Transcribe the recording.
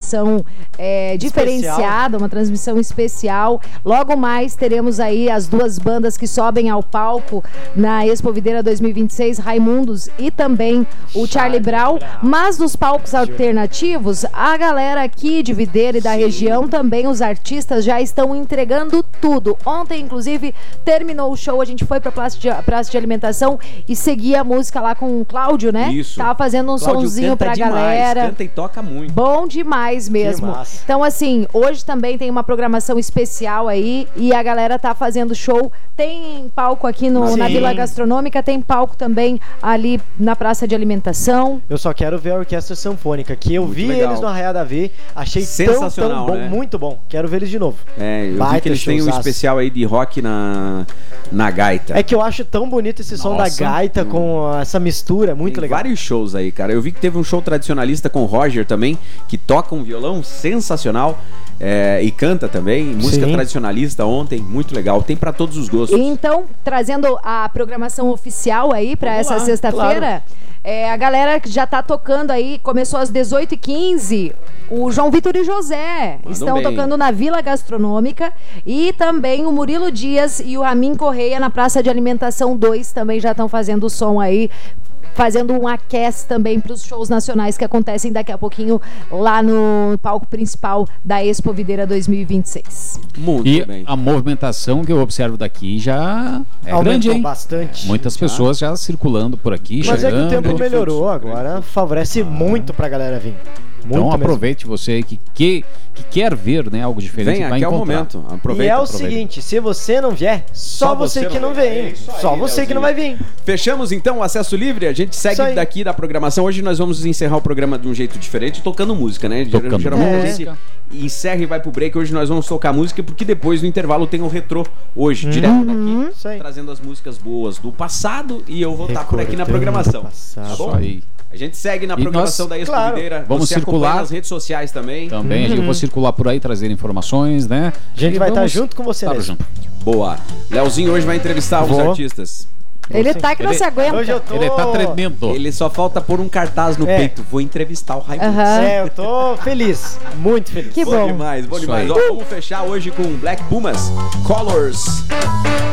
transmissão diferenciada, uma transmissão especial. Logo mais teremos aí as duas bandas que sobem ao palco na Expo Videira 2026, Raimundos e também o Charlie Brown. Mas nos palcos alternativos, a galera aqui de Videira e da região, também os artistas já estão entregando tudo. Ontem, inclusive, terminou o show, a gente foi pra praça de alimentação e seguia a música lá com o Cláudio, né? Isso. Tava fazendo um sonzinho pra galera. Canta e toca muito. Bom demais mesmo. Então, assim, hoje também tem uma programação especial aí e a galera tá fazendo show. Tem palco aqui na Vila Gastronômica, tem palco também ali na praça de alimentação. Eu só quero ver a Orquestra Sanfônica, que eu vi eles no Arraiá da V, achei sensacional, tão bom, né? Muito bom. Quero ver eles de novo. Eu vi que eles têm um especial aí de rock na gaita. É que eu acho tão bonito esse som da gaita com essa mistura, muito tem legal. Vários shows aí, cara. Eu vi que teve um show tradicionalista com o Roger também, que toca um violão sensacional e canta também, música tradicionalista ontem, muito legal. Tem pra todos os gostos. Então, trazendo a programação oficial aí pra essa sexta-feira, a galera já tá tocando aí, começou às 18h15, o João Vitor e José estão tocando na Vila Gastronômica e também o Murilo Dias e o Ramin Correia na Praça de Alimentação 2 também já estão fazendo o som aí, fazendo um aquece também para os shows nacionais que acontecem daqui a pouquinho lá no palco principal da Expo Videira 2026. Muito bem. A movimentação que eu observo daqui já é grande, hein? Bastante. Muitas pessoas já circulando por aqui, mas chegando. É que o tempo melhorou, agora favorece muito pra galera vir. Então aproveite você que quer ver, né, algo diferente. Venha, que é o momento. Aproveita, e é o seguinte, se você não vier, só você que não vem. Só você que não vai vir. Fechamos então o acesso livre, a gente segue daqui da programação. Hoje nós vamos encerrar o programa de um jeito diferente, tocando música, né? Geralmente a gente encerra e vai pro break. Hoje nós vamos tocar música, porque depois no intervalo tem o retrô hoje, direto daqui, trazendo as músicas boas do passado, e eu vou estar por aqui na programação. Tá bom? Aí. A gente segue na programação da Expo Videira. Vamos circular nas redes sociais também. Eu vou circular por aí, trazer informações, né? A gente vai estar junto com você mesmo. Boa. Leozinho hoje vai entrevistar alguns artistas. Ele tá que não se aguenta. Hoje eu tô... Ele tá tremendo. Ele só falta pôr um cartaz no peito. Vou entrevistar o Raimundo. Eu tô feliz. Muito feliz. Que bom. Bom demais, bom demais. Ó, vamos fechar hoje com Black Pumas, Colors.